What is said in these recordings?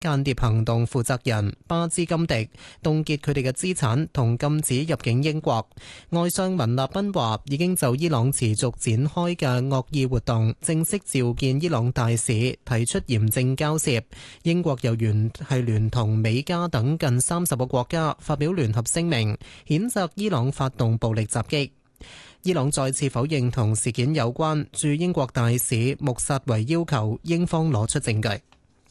間諜行動負責人巴茲金迪，凍結佢哋嘅資產同禁止入境英國。外相文納賓話已經就伊朗持續展開嘅惡意活動正式召見伊朗大使，提出嚴正交涉。英國又聯同美加等近30個國家發表聯合聲明，譴責伊朗發動暴力襲擊。伊朗再次否認同事件有關，駐英國大使穆薩維要求英方攞出證據。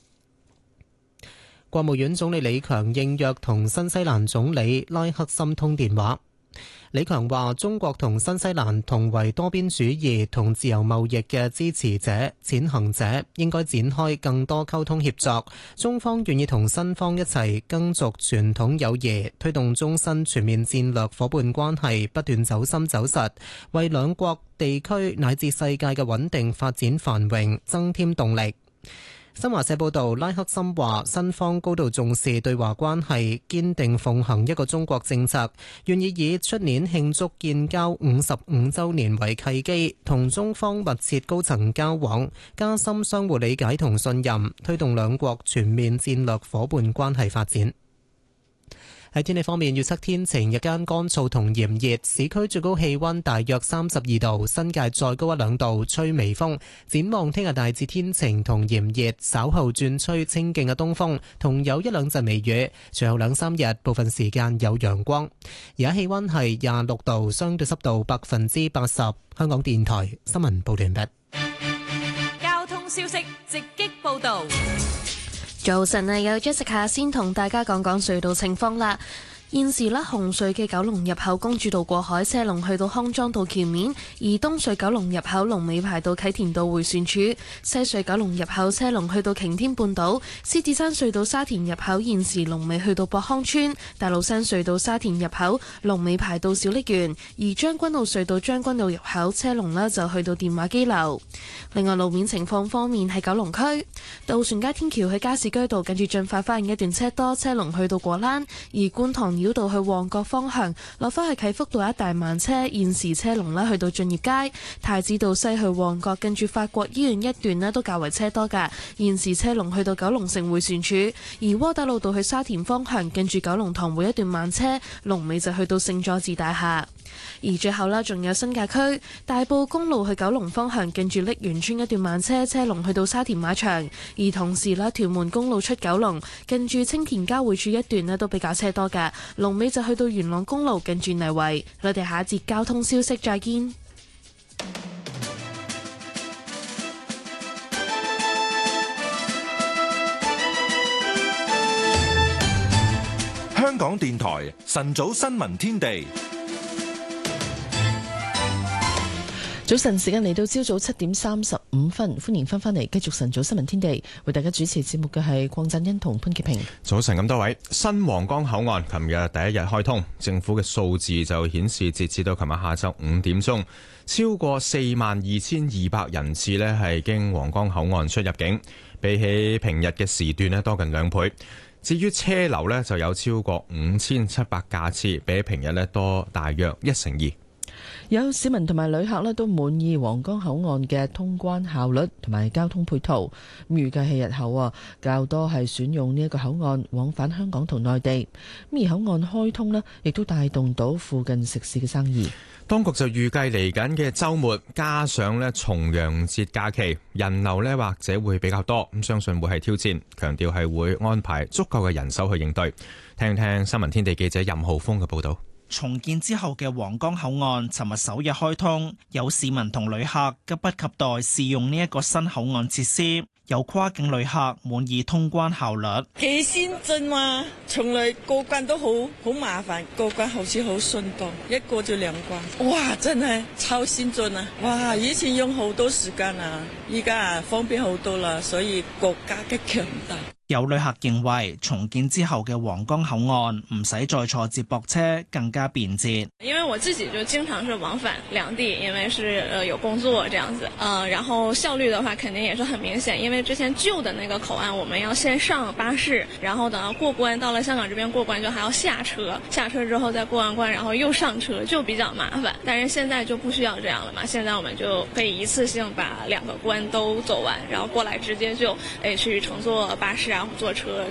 國務院總理李強應約同新西蘭總理拉克森通電話。李強話：中國同新西蘭同為多邊主義同自由貿易嘅支持者、踐行者，應該展開更多溝通協作。中方願意同新方一齊耕續傳統友誼，推動中新全面戰略夥伴關係不斷走深走實，為兩國地區乃至世界嘅穩定發展繁榮增添動力。新華社報道，拉克森話新方高度重視對華關係，堅定奉行一個中國政策，願意以出年慶祝建交55週年為契機，同中方密切高層交往，加深相互理解同信任，推動兩國全面戰略夥伴關係發展。喺天氣方面，預測天晴，日間乾燥同炎熱，市區最高氣溫大約32度，新界再高1-2度，吹微風。展望聽日大致天晴同炎熱，稍後轉吹清勁嘅東風，同有1-2陣微雨。隨後2-3日部分時間有陽光。而家氣溫係26度，相對濕度80%。香港電台新聞報道完畢。 交通消息直擊報道。 早晨啊，有 Jessica 先同大家講講隧道情況啦。現時紅隧嘅九龍入口公主道過海車龍去到康莊道橋面，而東隧九龍入口龍尾排到啟田道迴旋處，西隧九龍入口車龍去到擎天半島，獅子山隧道沙田入口現時龍尾去到博康村，大老山隧道沙田入口龍尾排到小瀝源，而將軍澳隧道將軍澳入口車龍呢就去到電話機樓。另外路面情況方面，喺九龍區渡船街天橋去加士居道近住進發花園一段車多，車龍去到果欄，而觀塘繞道去旺角方向落返去啟福道一大慢車，現時車龍啦去到駿業街，太子道西去旺角近住法國醫院一段咧都較為車多噶，現時車龍去到九龍城迴旋處，而窩打老道去沙田方向近住九龍塘會一段慢車，龍尾就去到聖佐治大廈。而最後啦，仲有新界區大埔公路去九龍方向近住瀝源村一段慢車，車龍去到沙田馬場，而同時啦，屯門公路出九龍近住青田交匯處一段咧都比較車多嘅，龍尾就去到元朗公路近住泥圍。我哋下一節交通消息再見。 香港電台晨早新聞天地。 早晨時間嚟到朝早7:35，歡迎翻嚟繼續晨早新聞天地，為大家主持節目嘅係鄺振欣同潘潔平。 早晨咁多位，新皇崗口岸琴日第一日開通，政府嘅數字就顯示截至到琴日下晝5點鐘，超過42,200人次呢係經皇崗口岸出入境，比起平日嘅時段呢多近2倍。至於車流呢就有超過5,700架次，比平日呢多大約1/2。 有市民同埋旅客都滿意皇崗口岸嘅通關效率同埋交通配套，預計係日後較多係選用呢一個口岸往返香港同內地。而口岸開通亦都帶動到附近食肆嘅生意。 當局就預計嚟緊嘅週末加上重陽節假期，人流或者會比較多，咁相信會係挑戰，強調係會安排足夠嘅人手去應對。聽聽新聞天地記者任浩峰嘅報導。 重建之後嘅皇崗口岸尋日首日開通，有市民同旅客急不及待試用呢一個新口岸設施。有跨境旅客滿意通關效率， 幾先進嘛！從來過關都好麻煩，過關好似好順當，一過就2關。哇，真係超先進啊！哇，以前用好多時間啊，依家方便好多啦，所以國家嘅強大。 有旅客認為重建之後嘅皇崗口岸唔使再坐接駁車，更加便捷。 因為我自己就经常是往返两地，因为是有工作这样子，然后效率的话肯定也是很明显，因为之前旧的那个口岸我们要先上巴士，然后等到过关，到了香港这边过关就还要下车，下车之后再过完关，然后又上车，就比较麻烦。但是现在就不需要这样了嘛，现在我们就可以一次性把2个关都走完，然后过来直接就去乘坐巴士啊，坐车